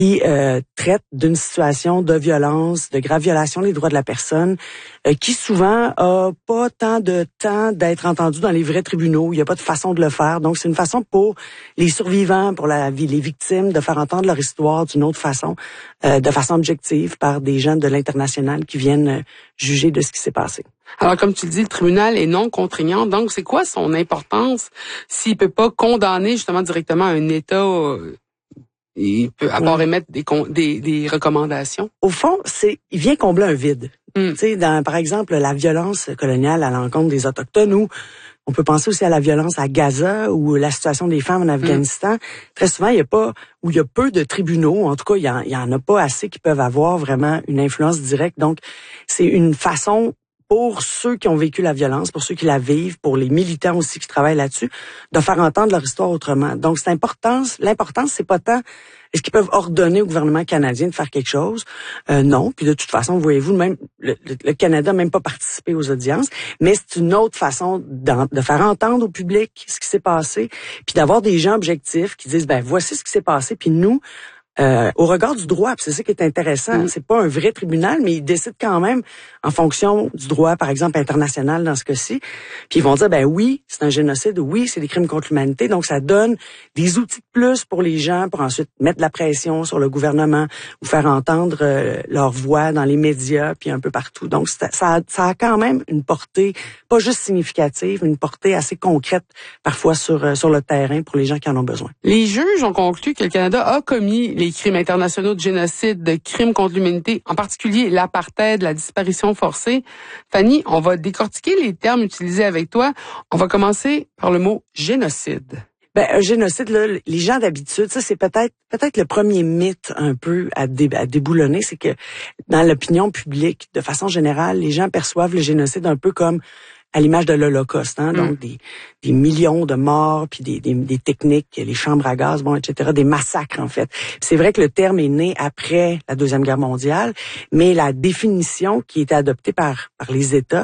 qui traite d'une situation de violence, de grave violation des droits de la personne, qui souvent a pas tant de temps d'être entendu dans les vrais tribunaux. Il n'y a pas de façon de le faire. Donc, c'est une façon pour les survivants, pour les victimes, de faire entendre leur histoire d'une autre façon, de façon objective, par des gens de l'international qui viennent juger de ce qui s'est passé. Alors, comme tu le dis, le tribunal est non contraignant. Donc, c'est quoi son importance s'il peut pas condamner justement directement un État? Il peut avoir émettre des recommandations. Au fond, il vient combler un vide. Tu sais, par exemple, la violence coloniale à l'encontre des Autochtones, ou on peut penser aussi à la violence à Gaza ou la situation des femmes en Afghanistan. Très souvent, il y a peu de tribunaux. En tout cas, il y en a pas assez qui peuvent avoir vraiment une influence directe. Donc, c'est une façon pour ceux qui ont vécu la violence, pour ceux qui la vivent, pour les militants aussi qui travaillent là-dessus, de faire entendre leur histoire autrement. Donc, l'importance, c'est pas tant est-ce qu'ils peuvent ordonner au gouvernement canadien de faire quelque chose? Non. Puis de toute façon, voyez-vous, même le Canada n'a même pas participé aux audiences, mais c'est une autre façon de faire entendre au public ce qui s'est passé, puis d'avoir des gens objectifs qui disent, voici ce qui s'est passé, puis nous, au regard du droit, c'est ça qui est intéressant. C'est pas un vrai tribunal, mais ils décident quand même en fonction du droit, par exemple international dans ce cas-ci. Puis ils vont dire, oui, c'est un génocide, oui, c'est des crimes contre l'humanité. Donc ça donne des outils de plus pour les gens pour ensuite mettre de la pression sur le gouvernement ou faire entendre leur voix dans les médias puis un peu partout. Donc ça a quand même une portée pas juste significative, mais une portée assez concrète parfois sur le terrain pour les gens qui en ont besoin. Les juges ont conclu que le Canada a commis les crimes internationaux de génocide, de crimes contre l'humanité, en particulier l'apartheid, la disparition forcée. Fanny, on va décortiquer les termes utilisés avec toi. On va commencer par le mot génocide. Un génocide, là, les gens d'habitude, ça c'est peut-être le premier mythe un peu à déboulonner, c'est que dans l'opinion publique, de façon générale, les gens perçoivent le génocide un peu comme à l'image de l'Holocauste, donc des millions de morts, puis des techniques, les chambres à gaz, etc., des massacres en fait. C'est vrai que le terme est né après la Deuxième Guerre mondiale, mais la définition qui était adoptée par les États,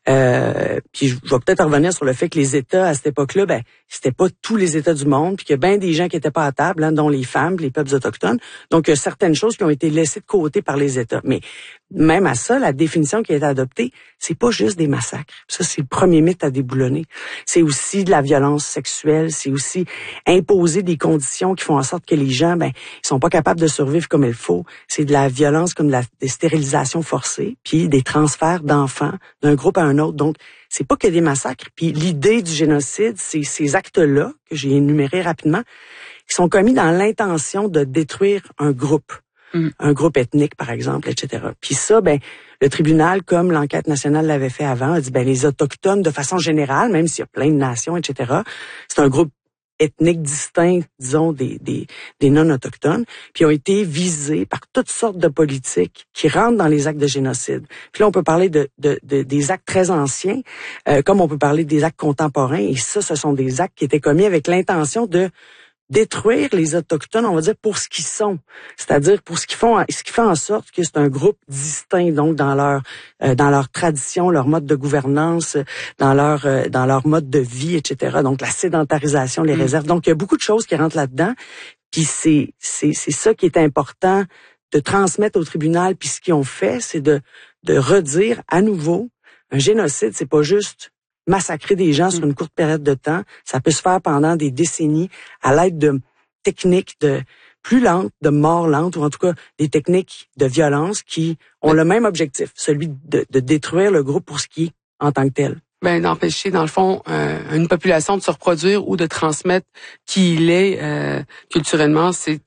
puis je vais peut-être revenir sur le fait que les États à cette époque-là, c'était pas tous les États du monde, puis qu'il y a bien des gens qui étaient pas à table, dont les femmes, les peuples autochtones. Donc il y a certaines choses qui ont été laissées de côté par les États. Mais même à ça, la définition qui a été adoptée, c'est pas juste des massacres. Ça, c'est le premier mythe à déboulonner. C'est aussi de la violence sexuelle, c'est aussi imposer des conditions qui font en sorte que les gens, ils sont pas capables de survivre comme il faut. C'est de la violence comme des stérilisations forcées, puis des transferts d'enfants d'un groupe à un autre. Donc, c'est pas que des massacres. Puis l'idée du génocide, c'est ces actes-là, que j'ai énumérés rapidement, qui sont commis dans l'intention de détruire un groupe. Un groupe ethnique, par exemple, etc. Puis ça, le tribunal, comme l'enquête nationale l'avait fait avant, a dit, les Autochtones, de façon générale, même s'il y a plein de nations, etc., c'est un groupe ethnique distinct, disons, des non-autochtones, puis ont été visés par toutes sortes de politiques qui rentrent dans les actes de génocide. Puis là, on peut parler des actes très anciens, comme on peut parler des actes contemporains, et ça, ce sont des actes qui étaient commis avec l'intention de détruire les Autochtones, on va dire, pour ce qu'ils sont. C'est-à-dire pour ce qui fait en sorte que c'est un groupe distinct, donc, dans leur tradition, leur mode de gouvernance, dans leur mode de vie, etc. Donc, la sédentarisation, les réserves. Donc, il y a beaucoup de choses qui rentrent là-dedans. Puis c'est ça qui est important de transmettre au tribunal. Puis ce qu'ils ont fait, c'est de redire à nouveau, un génocide, c'est pas juste massacrer des gens sur une courte période de temps. Ça peut se faire pendant des décennies à l'aide de techniques plus lentes, de mort lente, ou en tout cas des techniques de violence qui ont le même objectif, celui de détruire le groupe pour ce qui est en tant que tel. D'empêcher, dans le fond, une population de se reproduire ou de transmettre qui il est culturellement, c'est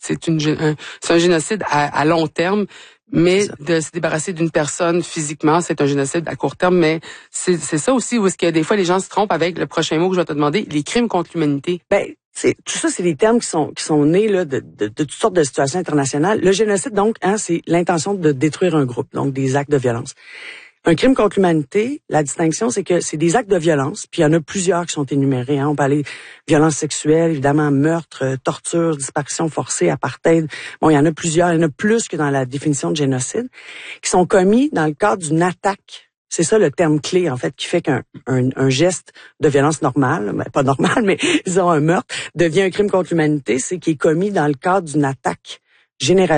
un génocide à long terme. Mais de se débarrasser d'une personne physiquement, c'est un génocide à court terme. Mais c'est ça aussi où est-ce que des fois les gens se trompent avec le prochain mot que je vais te demander, les crimes contre l'humanité. Tout ça, c'est des termes qui sont nés là de toutes sortes de situations internationales. Le génocide, donc, c'est l'intention de détruire un groupe, donc des actes de violence. Un crime contre l'humanité, la distinction, c'est que c'est des actes de violence, puis il y en a plusieurs qui sont énumérés. On parlait de violence sexuelle, évidemment, meurtre, torture, disparition forcée, apartheid. Il y en a plusieurs, il y en a plus que dans la définition de génocide, qui sont commis dans le cadre d'une attaque. C'est ça le terme clé, en fait, qui fait qu'un geste de violence normale, pas normal, mais disons un meurtre, devient un crime contre l'humanité, c'est qui est commis dans le cadre d'une attaque généralisée